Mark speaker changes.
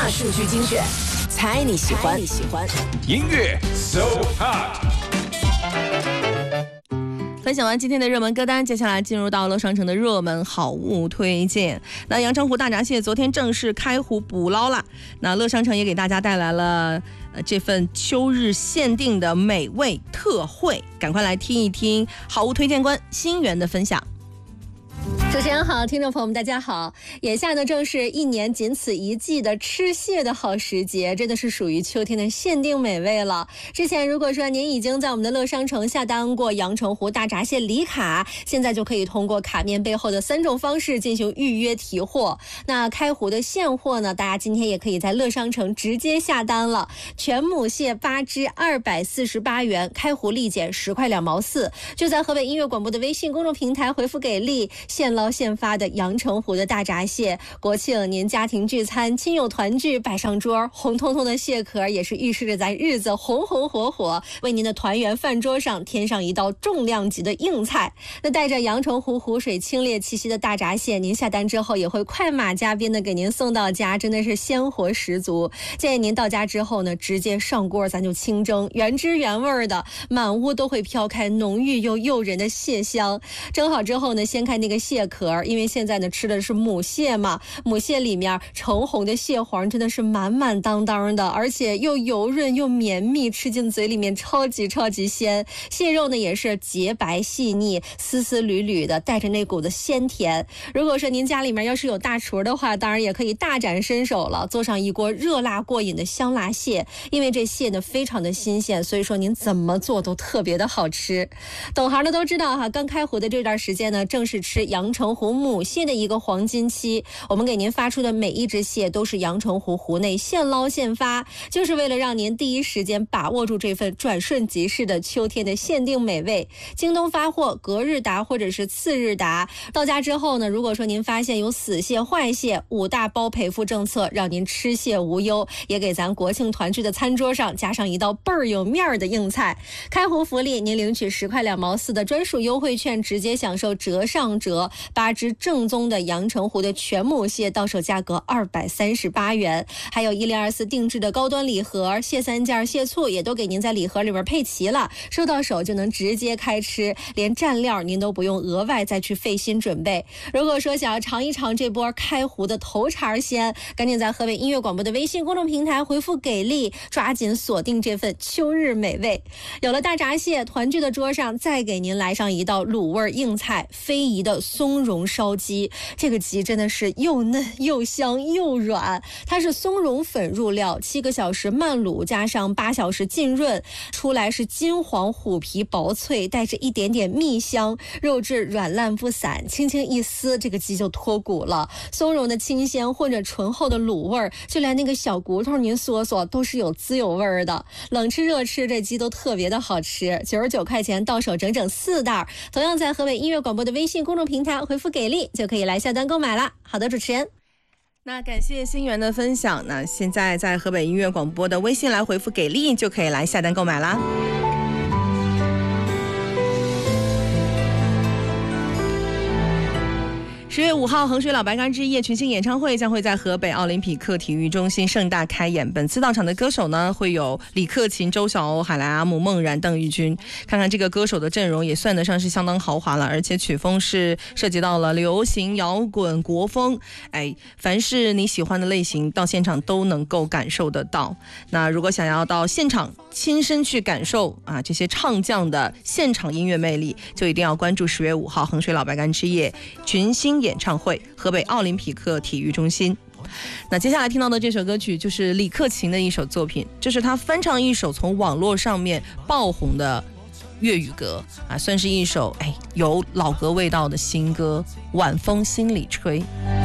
Speaker 1: 大数据精选，猜你喜欢。
Speaker 2: 音乐 So Hot。
Speaker 3: 分享完今天的热门歌单，接下来进入到乐商城的热门好物推荐。那阳澄湖大闸蟹昨天正式开湖捕捞了，那乐商城也给大家带来了这份秋日限定的美味特惠，赶快来听一听好物推荐官新源的分享。
Speaker 4: 主持人好，听众朋友们大家好。眼下呢正是一年仅此一季的吃蟹的好时节，真的是属于秋天的限定美味了。之前如果说您已经在我们的乐商城下单过阳澄湖大闸蟹礼卡，现在就可以通过卡面背后的3种方式进行预约提货。那开湖的现货呢，大家今天也可以在乐商城直接下单了。全母蟹8只248元，开湖立减10块2毛4，就在河北音乐广播的微信公众平台回复给力，现捞现发的阳澄湖的大闸蟹，国庆您家庭聚餐亲友团聚摆上桌，红彤彤的蟹壳也是预示着咱日子红红火火，为您的团圆饭桌上添上一道重量级的硬菜。那带着阳澄湖湖水清冽气息的大闸蟹，您下单之后也会快马加鞭的给您送到家，真的是鲜活十足。建议您到家之后呢，直接上锅咱就清蒸，原汁原味的，满屋都会飘开浓郁又诱人的蟹香。蒸好之后呢，掀开那个蟹壳，因为现在呢吃的是母蟹嘛，母蟹里面橙红的蟹黄真的是满满当当的，而且又油润又绵密，吃进嘴里面超级鲜。蟹肉呢也是洁白细腻，丝丝缕缕的，带着那股子鲜甜。如果说您家里面要是有大厨的话，当然也可以大展身手了，做上一锅热辣过瘾的香辣蟹。因为这蟹呢非常的新鲜，所以说您怎么做都特别的好吃。懂行的都知道哈，刚开湖的这段时间呢，正是吃阳澄湖母蟹的一个黄金期。我们给您发出的每一只蟹都是阳澄湖湖内现捞现发，就是为了让您第一时间把握住这份转瞬即逝的秋天的限定美味。京东发货，隔日达或者是次日达。到家之后呢，如果说您发现有死蟹坏蟹，5大包赔付政策，让您吃蟹无忧，也给咱国庆团聚的餐桌上加上一道倍儿有面儿的硬菜。开湖福利，您领取10块2毛4的专属优惠券，直接享受折上折，8只正宗的阳澄湖的全母蟹到手价格238元，还有1024定制的高端礼盒，蟹3件蟹醋也都给您在礼盒里边配齐了，收到手就能直接开吃，连蘸料您都不用额外再去费心准备。如果说想要尝一尝这波开湖的头茬鲜，赶紧在河北音乐广播的微信公众平台回复给力，抓紧锁定这份秋日美味。有了大闸蟹，团聚的桌上再给您来上一道卤味硬菜，非遗的松茸烧鸡。这个鸡真的是又嫩又香又软，它是松茸粉入料，7个小时慢卤加上8小时浸润，出来是金黄虎皮薄脆，带着一点点蜜香，肉质软烂不散，轻轻一撕这个鸡就脱骨了。松茸的清鲜混着醇厚的卤味，就连那个小骨头您嗦嗦都是有滋有味的。冷吃热吃这鸡都特别的好吃，99块钱到手整整4袋。同样在河北音乐广播的微信公众平台回复给力就可以来下单购买了。好的，主持人。
Speaker 3: 那感谢新源的分享，那现在在河北音乐广播的微信来回复给力就可以来下单购买啦。10月5号，衡水老白干之夜群星演唱会将会在河北奥林匹克体育中心盛大开演。本次到场的歌手呢，会有李克勤、周晓鸥、海莱阿姆、孟然、邓玉军。看看这个歌手的阵容，也算得上是相当豪华了，而且曲风是涉及到了流行、摇滚、国风，凡是你喜欢的类型，到现场都能够感受得到。那如果想要到现场亲身去感受这些唱将的现场音乐魅力，就一定要关注10月5号衡水老白干之夜群星演唱会，河北奥林匹克体育中心。那接下来听到的这首歌曲就是李克勤的一首作品，这是他翻唱一首从网络上面爆红的粤语歌算是一首有老歌味道的新歌，晚风心里吹。